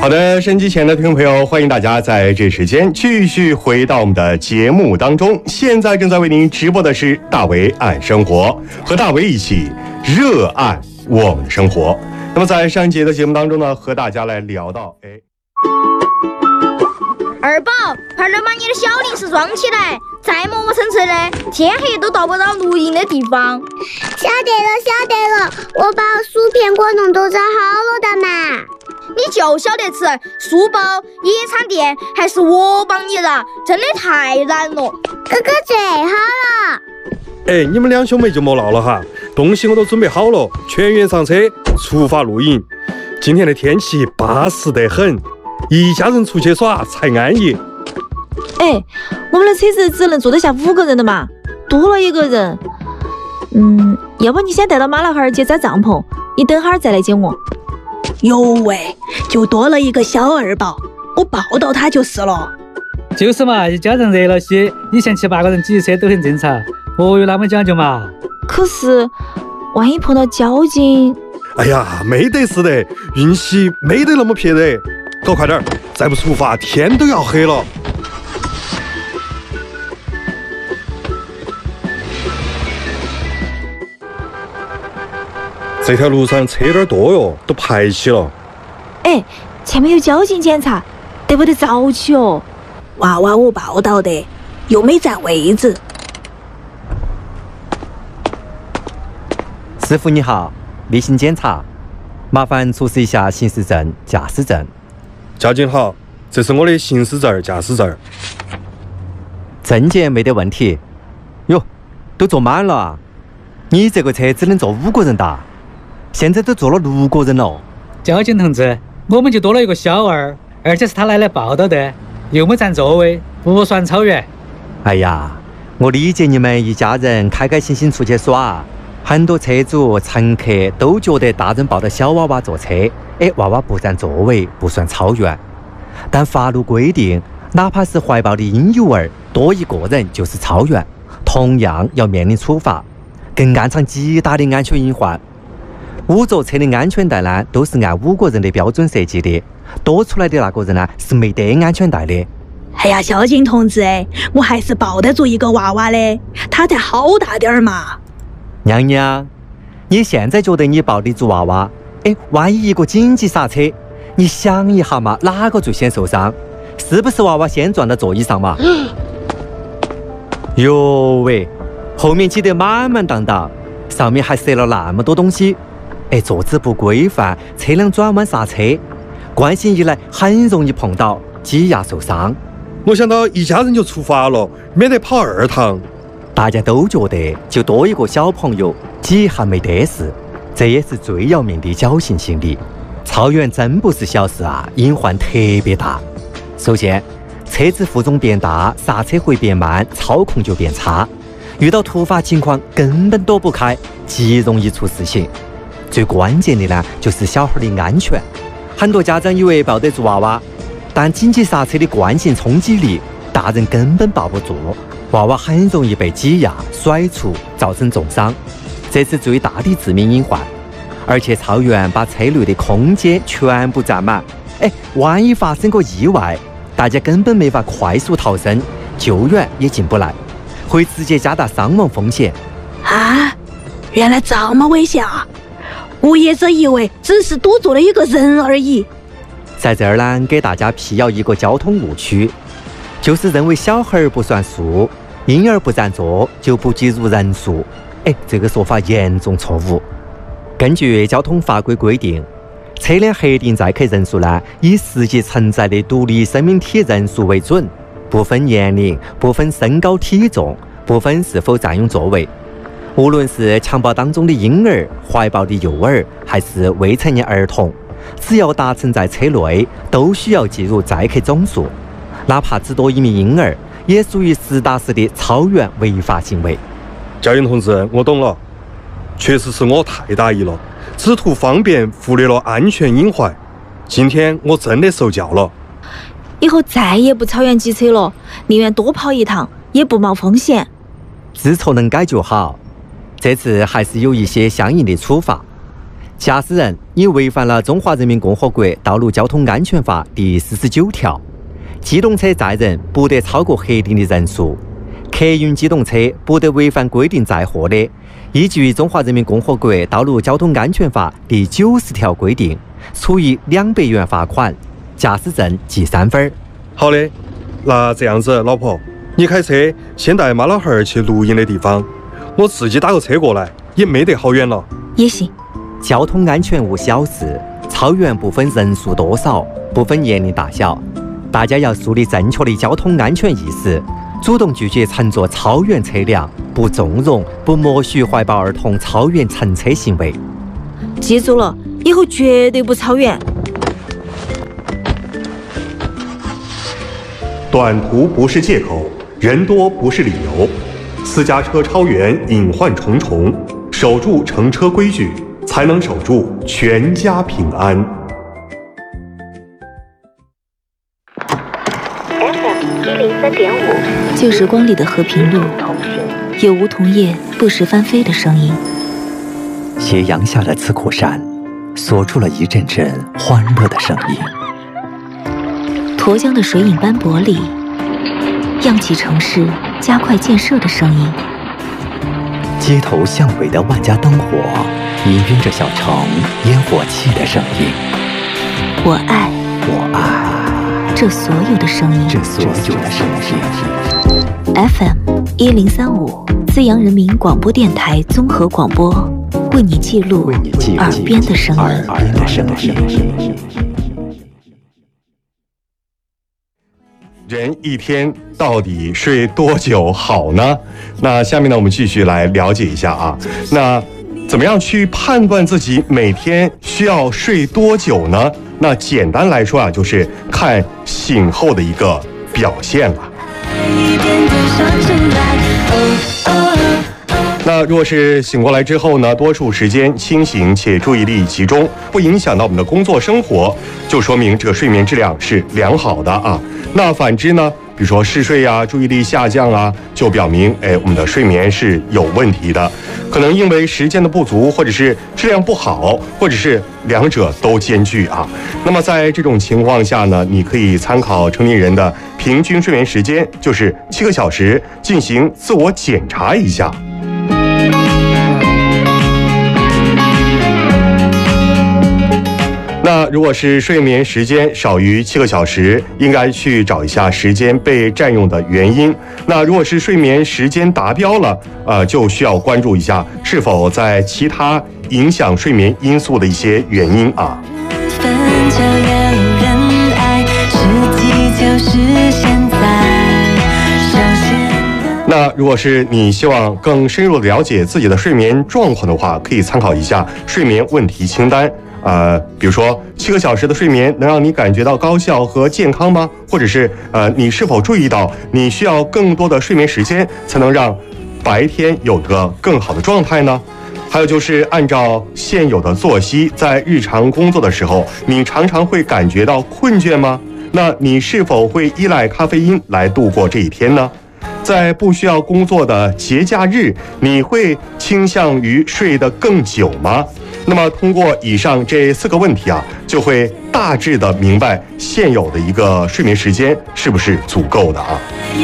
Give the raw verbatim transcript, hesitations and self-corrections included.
好的，收音机前的听众朋友，欢迎大家在这时间继续回到我们的节目当中。现在正在为您直播的是大为爱生活，和大为一起热爱我们的生活。那么在上一节的节目当中呢，和大家来聊到，哎， 二宝，快点把你的小零食装起来，再磨磨蹭蹭的，天黑都到不到露营的地方。 晓得了，晓得了，我把薯片果冻都做好了的嘛。 你就晓得吃书包、野餐垫，还是我帮你的，真的太难了。 哥哥最好了。 哎，你们两兄妹就莫闹了哈，东西我都准备好了，全员上车，出发露营。今天的天气巴适得很，一家人出去耍才安逸。 哎，我们的车子只能坐得下五个人的嘛，多了一个人，嗯，要不你先带到马老汉儿去扎帐篷，你等会儿再来接我。 哟喂，就多了一个小二宝，我抱到他就是了。 就是嘛，一家人热闹些，以前七八个人挤车都很正常，何有那么讲究嘛？ 可是万一碰到交警…… 哎呀，没得事的，运气没得那么撇的，搞快点，再不出发天都要黑了。这条路上车有点多哟，都排起了。 哎，前面有交警检查，得不得早起哦？ 娃娃我抱到的，又没占位置。 师傅你好，例行检查，麻烦出示一下行驶证、驾驶证。 交警好，这是我的行驶证、驾驶证。 证件没得问题。哟，都坐满了啊！你这个车只能坐五个人的。现在都坐了六个人了。 交警同志，我们就多了一个小二，而且是他奶奶抱到的，又没占座位，不算超员。 哎呀，我理解你们一家人开开心心出去耍，很多车主乘客都觉得大人抱着小娃娃坐车，哎，娃娃不占座位不算超员。但法律规定，哪怕是怀抱的婴幼儿多一个人就是超员，同样要面临处罚，更暗藏极大的安全隐患。五座车的安全带呢，都是按五个人的标准设计的，多出来的那个人呢是没得安全带的。 哎呀，交警同志，我还是抱得住一个娃娃的，他才好大点儿嘛。 娘娘，你现在觉得你抱得住娃娃？哎，万一一个紧急刹车，你想一下嘛，哪个最先受伤？是不是娃娃先撞到座椅上嘛？哟喂，后面挤得满满当当，上面还塞了那么多东西。哎，坐姿不规范，车辆转弯刹车，惯性一来很容易碰到，挤压受伤。 我想到一家人就出发了，免得跑二趟。 大家都觉得就多一个小朋友，挤还没得事，这也是最要命的侥幸心理。超员真不是小事啊，隐患特别大。首先，车子负重变大，刹车会变慢，操控就变差，遇到突发情况根本躲不开，极容易出事情。最关键的呢，就是小孩的安全。很多家长以为抱得住娃娃，但紧急刹车的惯性冲击力，大人根本抱不住，娃娃很容易被挤压、甩出，造成重伤，这是最大的致命隐患。而且超员把车内的空间全部占满，哎，万一发生个意外，大家根本没法快速逃生，救援也进不来，会直接加大伤亡风险。 啊，原来这么危险啊！我一直以为只是多坐了一个人而已。 在这儿呢，给大家辟谣一个交通误区，就是认为小孩不算数，婴儿不占座就不计入人数。哎，这个说法严重错误。根据交通法规规定，车辆核定载客人数呢，以实际承载的独立生命体人数为准，不分年龄，不分身高体重，不分是否占用座位。无论是襁褓当中的婴儿、怀抱的幼儿，还是未成年儿童，只要达成在车内，都需要计入载客总数。哪怕只多一名婴儿，也属于实打实的超员违法行为。 交警同志，我懂了，确实是我太大意了，只图方便，忽略了安全隐患。今天我真的受教了， 以后再也不超员挤车了，宁愿多跑一趟，也不冒风险。 知错能改就好。这次还是有一些相应的处罚。 驾驶人，你违反了《中华人民共和国道路交通安全法》第四十九条。机动车载人不得超过核定的人数，客运机动车不得违反规定载货的，依据《中华人民共和国道路交通安全法》第九十条规定，处以两百元罚款，驾驶证记三分。 好的，那这样子，老婆，你开车先带妈老汉儿去露营的地方，我自己打个车过来，也没得好远了。 也行。 交通安全无小事，超员不分人数多少，不分年龄大小，大家要树立正确的交通安全意识，主动拒绝乘坐超员车辆，不纵容、不默许怀抱儿童超员乘车行为。 记住了，以后绝对不超员。 短途不是借口，人多不是理由。私家车超员隐患重重，守住乘车规矩，才能守住全家平安。 F M 一零三点五， 旧时光里的和平路，有梧桐叶不时翻飞的声音。 斜阳下的刺cổ山，锁出了一阵阵欢乐的声音。 沱江的水影斑驳里，漾起城市加快建设的声音。 街头巷尾的万家灯火，氤氲着小城烟火气的声音。 我爱， 我爱这所有的声音， 这所有的声音。 F M 一零三五，资阳人民广播电台综合广播，为你记录耳边的声音。 耳边的声音。 人一天到底睡多久好呢？那下面呢，我们继续来了解一下啊。那怎么样去判断自己每天需要睡多久呢？那简单来说啊，就是看醒后的一个表现了。那如果是醒过来之后呢，多数时间清醒且注意力集中，不影响到我们的工作生活，就说明这个睡眠质量是良好的啊。那反之呢，比如说嗜睡啊、注意力下降啊，就表明哎我们的睡眠是有问题的，可能因为时间的不足，或者是质量不好，或者是两者都兼具啊。那么在这种情况下呢，你可以参考成年人的平均睡眠时间，就是七个小时，进行自我检查一下。那如果是睡眠时间少于七个小时，应该去找一下时间被占用的原因。那如果是睡眠时间达标了，呃，就需要关注一下是否在其他影响睡眠因素的一些原因啊。那如果是你希望更深入的了解自己的睡眠状况的话，可以参考一下睡眠问题清单。呃，比如说七个小时的睡眠能让你感觉到高效和健康吗？或者是呃，你是否注意到你需要更多的睡眠时间才能让白天有个更好的状态呢？还有就是按照现有的作息，在日常工作的时候，你常常会感觉到困倦吗？那你是否会依赖咖啡因来度过这一天呢？在不需要工作的节假日，你会倾向于睡得更久吗？那么通过以上这四个问题啊，就会大致的明白现有的一个睡眠时间是不是足够的啊。